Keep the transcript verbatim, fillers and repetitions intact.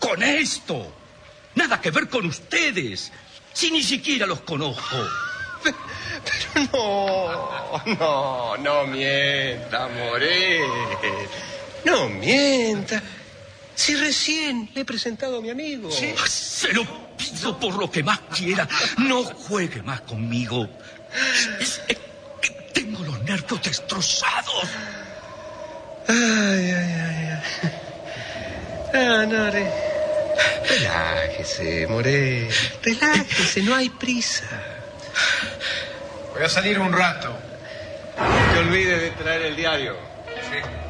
con esto. Nada que ver con ustedes. Si ni siquiera los conozco. Pero, pero no, no, no mienta, Morel. No mienta. Si recién le he presentado a mi amigo. ¿Sí? Se lo pido por lo que más quiera. No juegue más conmigo. Es, es que tengo los nervios destrozados. Ay, ay, ay, ay. Ah, no, re... Relájese, Morel. Relájese, no hay prisa. Voy a salir un rato. No te olvides de traer el diario. Sí.